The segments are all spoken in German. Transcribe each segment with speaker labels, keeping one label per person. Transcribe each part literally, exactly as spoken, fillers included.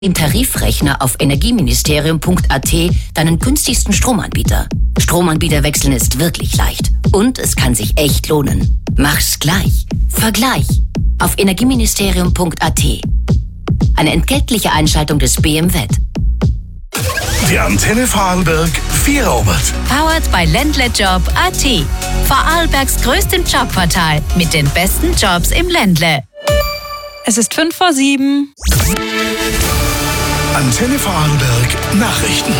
Speaker 1: im Tarifrechner auf energieministerium punkt a t deinen günstigsten Stromanbieter. Stromanbieter wechseln ist wirklich leicht. Und es kann sich echt lohnen. Mach's gleich. Vergleich auf energieministerium punkt a t. Eine entgeltliche Einschaltung des B M W.
Speaker 2: Die Antenne Vorarlberg Feierabend.
Speaker 3: Powered by ländlejob punkt a t. Vorarlbergs größtem Jobportal mit den besten Jobs im Ländle.
Speaker 4: Es ist fünf vor sieben.
Speaker 2: Antenne Vorarlberg Nachrichten.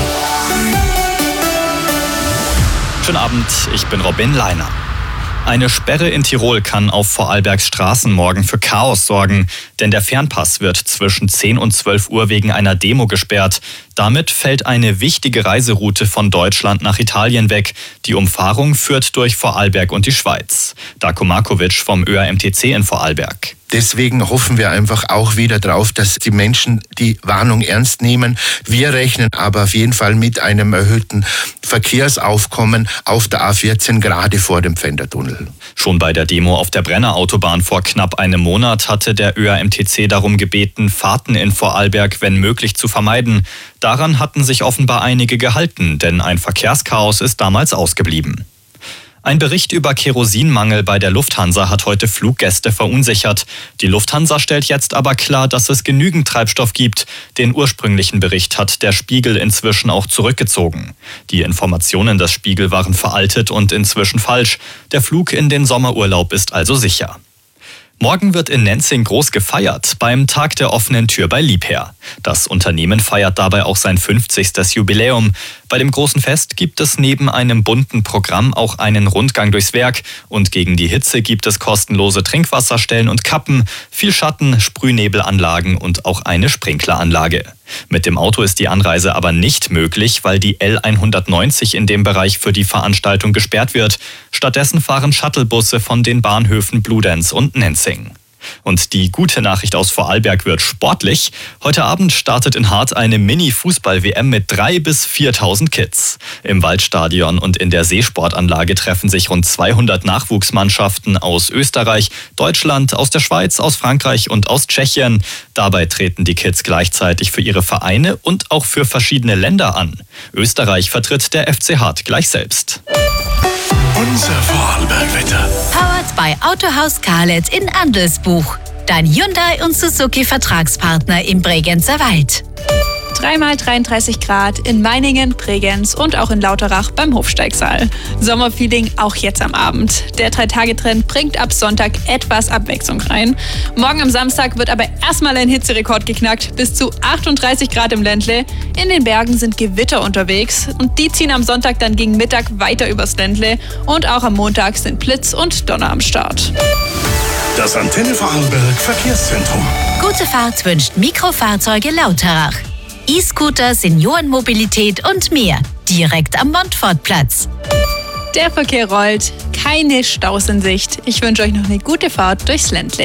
Speaker 5: Schönen Abend, ich bin Robin Leiner. Eine Sperre in Tirol kann auf Vorarlbergs Straßen morgen für Chaos sorgen, denn der Fernpass wird zwischen zehn und zwölf Uhr wegen einer Demo gesperrt. Damit fällt eine wichtige Reiseroute von Deutschland nach Italien weg. Die Umfahrung führt durch Vorarlberg und die Schweiz. Darko Markovic vom Ö A M T C in Vorarlberg.
Speaker 6: Deswegen hoffen wir einfach auch wieder drauf, dass die Menschen die Warnung ernst nehmen. Wir rechnen aber auf jeden Fall mit einem erhöhten Verkehrsaufkommen auf der A vierzehn, gerade vor dem Pfändertunnel.
Speaker 5: Schon bei der Demo auf der Brennerautobahn vor knapp einem Monat hatte der Ö A M T C darum gebeten, Fahrten in Vorarlberg, wenn möglich, zu vermeiden. Daran hatten sich offenbar einige gehalten, denn ein Verkehrschaos ist damals ausgeblieben. Ein Bericht über Kerosinmangel bei der Lufthansa hat heute Fluggäste verunsichert. Die Lufthansa stellt jetzt aber klar, dass es genügend Treibstoff gibt. Den ursprünglichen Bericht hat der Spiegel inzwischen auch zurückgezogen. Die Informationen des Spiegel waren veraltet und inzwischen falsch. Der Flug in den Sommerurlaub ist also sicher. Morgen wird in Nenzing groß gefeiert, beim Tag der offenen Tür bei Liebherr. Das Unternehmen feiert dabei auch sein fünfzigstes Jubiläum. Bei dem großen Fest gibt es neben einem bunten Programm auch einen Rundgang durchs Werk. Und gegen die Hitze gibt es kostenlose Trinkwasserstellen und Kappen, viel Schatten, Sprühnebelanlagen und auch eine Sprinkleranlage. Mit dem Auto ist die Anreise aber nicht möglich, weil die L hundertneunzig in dem Bereich für die Veranstaltung gesperrt wird. Stattdessen fahren Shuttlebusse von den Bahnhöfen Bludenz und Nenzing. Und die gute Nachricht aus Vorarlberg wird sportlich. Heute Abend startet in Hart eine Mini-Fußball-W M mit dreitausend bis viertausend Kids. Im Waldstadion und in der Seesportanlage treffen sich rund zweihundert Nachwuchsmannschaften aus Österreich, Deutschland, aus der Schweiz, aus Frankreich und aus Tschechien. Dabei treten die Kids gleichzeitig für ihre Vereine und auch für verschiedene Länder an. Österreich vertritt der F C Hart gleich selbst.
Speaker 2: Unser Vorarlberg-Wetter.
Speaker 3: Powered by Autohaus Karlet in Andelsbuch. Dein Hyundai und Suzuki Vertragspartner im Bregenzer Wald.
Speaker 4: Dreimal dreiunddreißig Grad in Meiningen, Bregenz und auch in Lauterach beim Hofsteigsaal. Sommerfeeling auch jetzt am Abend. Der Drei-Tage-Trend bringt ab Sonntag etwas Abwechslung rein. Morgen am Samstag wird aber erstmal ein Hitzerekord geknackt. Bis zu achtunddreißig Grad im Ländle. In den Bergen sind Gewitter unterwegs und die ziehen am Sonntag dann gegen Mittag weiter übers Ländle. Und auch am Montag sind Blitz und Donner am Start.
Speaker 2: Das Antenne Vorarlberg Verkehrszentrum.
Speaker 3: Gute Fahrt wünscht Mikrofahrzeuge Lauterach. E-Scooter, Seniorenmobilität und mehr. Direkt am Montfortplatz.
Speaker 4: Der Verkehr rollt, keine Staus in Sicht. Ich wünsche euch noch eine gute Fahrt durchs Ländle.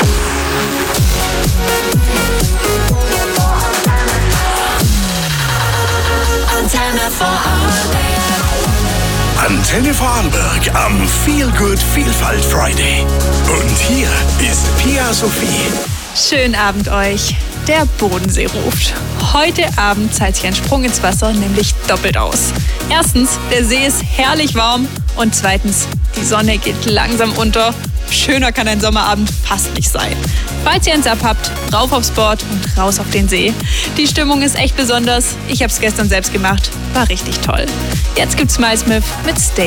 Speaker 2: Antenne Vorarlberg. Antenne Vorarlberg am Feel Good Vielfalt Friday. Und hier ist Pia Sophie.
Speaker 4: Schönen Abend euch. Der Bodensee ruft. Heute Abend zahlt sich ein Sprung ins Wasser nämlich doppelt aus. Erstens, der See ist herrlich warm und zweitens, die Sonne geht langsam unter. Schöner kann ein Sommerabend fast nicht sein. Falls ihr eins abhabt, rauf aufs Board und raus auf den See. Die Stimmung ist echt besonders. Ich habe es gestern selbst gemacht. War richtig toll. Jetzt gibt's Smilesmith mit Stay.